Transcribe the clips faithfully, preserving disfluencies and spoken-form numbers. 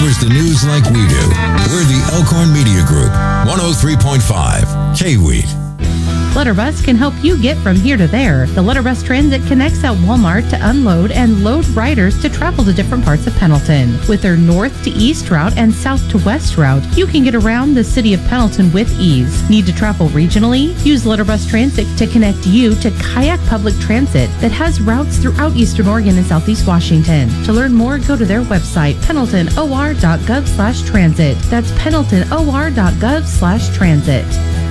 covers the news like we do. We're the Elkhorn Media Group, one oh three point five, K-Wheat. Letterbus can help you get from here to there. The Letterbus Transit connects at Walmart to unload and load riders to travel to different parts of Pendleton. With their north to east route and south to west route, you can get around the city of Pendleton with ease. Need to travel regionally? Use Letterbus Transit to connect you to Kayak Public Transit that has routes throughout Eastern Oregon and Southeast Washington. To learn more, go to their website, pendleton o r dot gov slash transit. That's pendleton o r dot gov slash transit.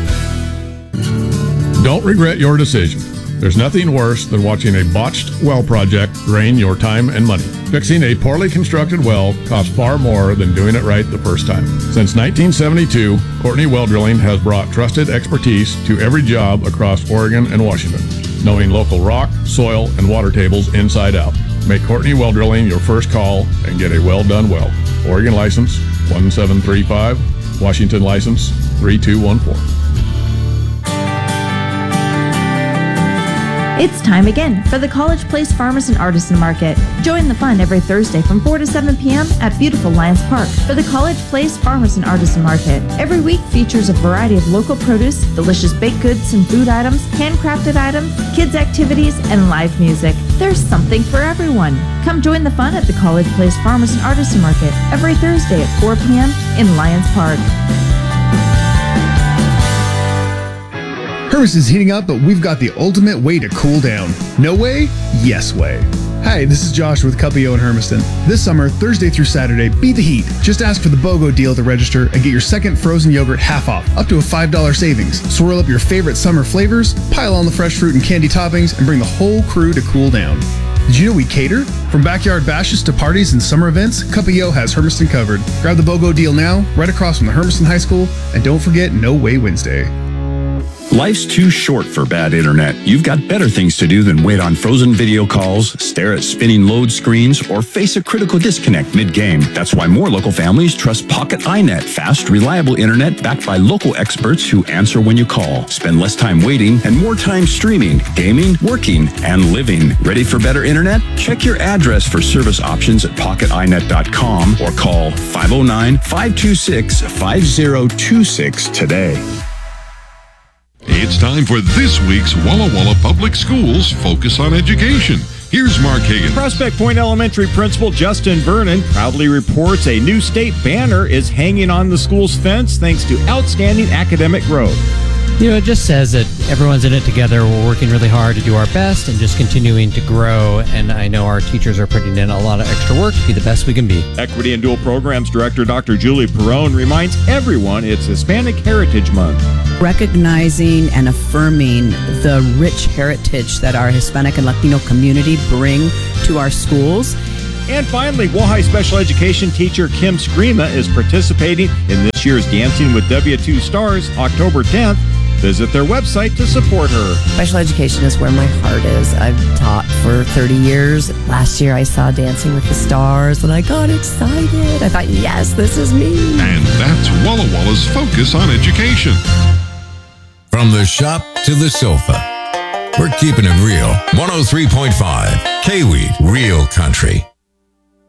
Don't regret your decision. There's nothing worse than watching a botched well project drain your time and money. Fixing a poorly constructed well costs far more than doing it right the first time. Since nineteen seventy-two, Courtney Well Drilling has brought trusted expertise to every job across Oregon and Washington, knowing local rock, soil, and water tables inside out. Make Courtney Well Drilling your first call and get a well done well. Oregon license one seven three five, Washington license three two one four. It's time again for the College Place Farmers and Artisan Market. Join the fun every Thursday from four to seven p.m. at beautiful Lions Park for the College Place Farmers and Artisan Market. Every week features a variety of local produce, delicious baked goods and food items, handcrafted items, kids' activities, and live music. There's something for everyone. Come join the fun at the College Place Farmers and Artisan Market every Thursday at four p.m. in Lions Park. Hermiston's heating up, but we've got the ultimate way to cool down. No way? Yes way. Hi, this is Josh with Cuppio in Hermiston. This summer, Thursday through Saturday, beat the heat. Just ask for the BOGO deal to register and get your second frozen yogurt half off, up to a five dollars savings. Swirl up your favorite summer flavors, pile on the fresh fruit and candy toppings, and bring the whole crew to cool down. Did you know we cater? From backyard bashes to parties and summer events, Cuppio has Hermiston covered. Grab the BOGO deal now, right across from the Hermiston High School, and don't forget No Way Wednesday. Life's too short for bad internet. You've got better things to do than wait on frozen video calls, stare at spinning load screens, or face a critical disconnect mid-game. That's why more local families trust Pocket iNet, fast, reliable internet backed by local experts who answer when you call. Spend less time waiting and more time streaming, gaming, working, and living. Ready for better internet? Check your address for service options at pocket i net dot com or call five oh nine, five two six, five oh two six today. It's time for this week's Walla Walla Public Schools Focus on Education. Here's Mark Higgins. Prospect Point Elementary Principal Justin Vernon proudly reports a new state banner is hanging on the school's fence thanks to outstanding academic growth. You know, it just says that everyone's in it together. We're working really hard to do our best and just continuing to grow. And I know our teachers are putting in a lot of extra work to be the best we can be. Equity and Dual Programs Director Doctor Julie Perrone reminds everyone it's Hispanic Heritage Month. Recognizing and affirming the rich heritage that our Hispanic and Latino community bring to our schools. And finally, Wahai Special Education teacher Kim Screama is participating in this year's Dancing with W two Stars, October tenth. Visit their website to support her. Special education is where my heart is. I've taught for thirty years. Last year I saw Dancing with the Stars and I got excited. I thought, yes, this is me. And that's Walla Walla's Focus on Education. From the shop to the sofa, we're keeping it real. one oh three point five, K-Wheat, Real Country.